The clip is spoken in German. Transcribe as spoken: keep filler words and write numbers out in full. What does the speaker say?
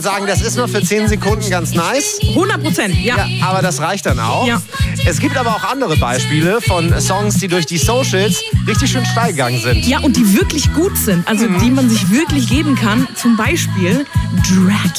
Sagen, das ist nur für zehn Sekunden ganz nice. hundert Prozent, ja. ja. Aber das reicht dann auch. Ja. Es gibt aber auch andere Beispiele von Songs, die durch die Socials richtig schön steil gegangen sind. Ja, und die wirklich gut sind. Also mhm. die man sich wirklich geben kann. Zum Beispiel Dracula.